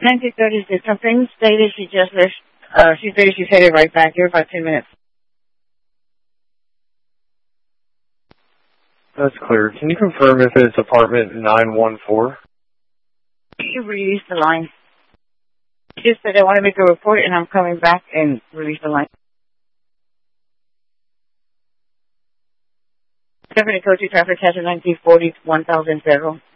1936. Something stated she just left. She stated she's headed right back here about 10 minutes. That's clear. Can you confirm if it's apartment 914? You release the line. She just said I want to make a report and I'm coming back and release the line. Stephanie Coach, traffic hazard 1940 1000.